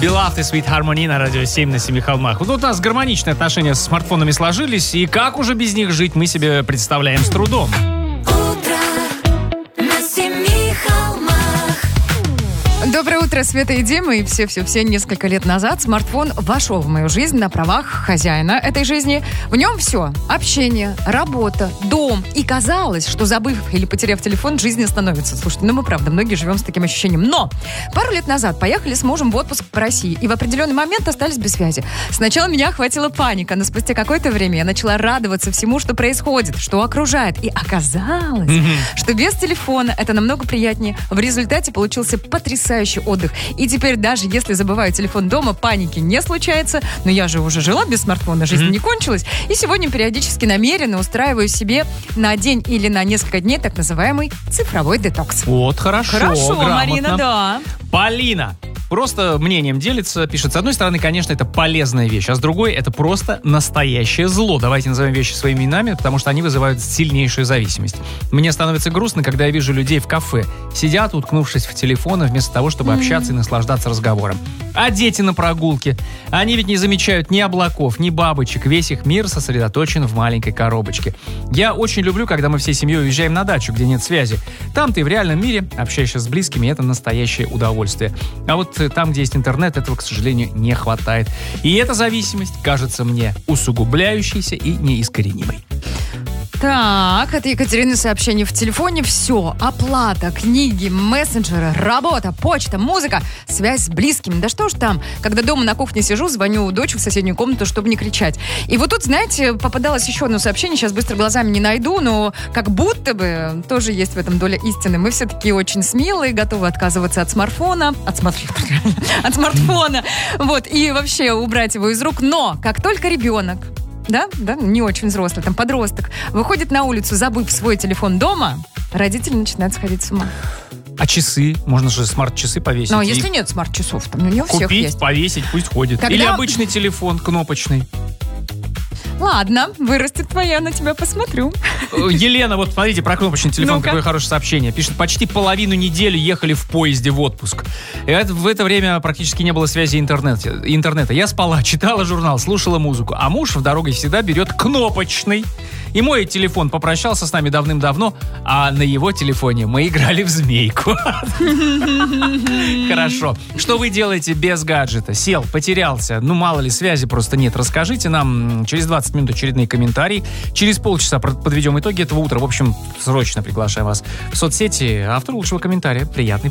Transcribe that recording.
Beloved и Sweet Harmony на радио 7 на Семи холмах. Вот у нас гармоничные отношения с смартфонами сложились, и как уже без них жить, мы себе представляем с трудом. Доброе утро, Света и Дима, и все несколько лет назад смартфон вошел в мою жизнь на правах хозяина этой жизни. В нем все: общение, работа, дом. И казалось, что забыв или потеряв телефон, жизнь не становится. Слушайте, мы правда, многие живем с таким ощущением. Но пару лет назад поехали с мужем в отпуск по России, и в определенный момент остались без связи. Сначала меня охватила паника, но спустя какое-то время я начала радоваться всему, что происходит, что окружает. И оказалось, что без телефона это намного приятнее. В результате получился потрясающий отдых. И теперь даже если забываю телефон дома, паники не случается. Но я же уже жила без смартфона, жизнь не кончилась. И сегодня периодически намеренно устраиваю себе на день или на несколько дней так называемый цифровой детокс. Вот, хорошо, Хорошо, грамотно. Марина, да. Полина просто мнением делится, пишет: с одной стороны, конечно, это полезная вещь, а с другой, это просто настоящее зло. Давайте назовем вещи своими именами, потому что они вызывают сильнейшую зависимость. Мне становится грустно, когда я вижу людей в кафе. Сидят, уткнувшись в телефоны, вместо того, чтобы общаться и наслаждаться разговором. А дети на прогулке? Они ведь не замечают ни облаков, ни бабочек. Весь их мир сосредоточен в маленькой коробочке. Я очень люблю, когда мы всей семьей уезжаем на дачу, где нет связи. Там ты в реальном мире общаешься с близкими, и это настоящее удовольствие. А вот там, где есть интернет, этого, к сожалению, не хватает. И эта зависимость кажется мне усугубляющейся и неискоренимой. Так, это Екатерина, сообщение в телефоне. Все: оплата, книги, мессенджеры, работа, почта, музыка, связь с близкими. Да что ж там, когда дома на кухне сижу, звоню дочь в соседнюю комнату, чтобы не кричать. И вот тут, знаете, попадалось еще одно сообщение, сейчас быстро глазами не найду, но как будто бы тоже есть в этом доля истины. Мы все такие очень смелые, готовы отказываться от смартфона, от смартфона, вот, и вообще убрать его из рук. Но как только ребенок, да, не очень взрослый, там подросток, выходит на улицу, забыв свой телефон дома, родители начинают сходить с ума. А часы? Можно же смарт-часы повесить. Но если нет смарт-часов, там не у всех купить, есть. повесить, пусть ходит. Когда... Или обычный телефон кнопочный. Ладно, вырастет твоя, на тебя посмотрю. Елена, вот смотрите, про кнопочный телефон, какое хорошее сообщение. Пишет: почти половину недели ехали в поезде в отпуск. И в это время практически не было связи интернета. Я спала, читала журнал, слушала музыку. А муж в дороге всегда берет кнопочный. И мой телефон попрощался с нами давным-давно, а на его телефоне мы играли в змейку. Хорошо. Что вы делаете без гаджета? Сел, потерялся. Ну, мало ли, связи просто нет. Расскажите нам. Через 20 минут очередные комментарии. Через полчаса подведем итоги этого утра. В общем, срочно приглашаем вас в соцсети. Автор лучшего комментария. Приятный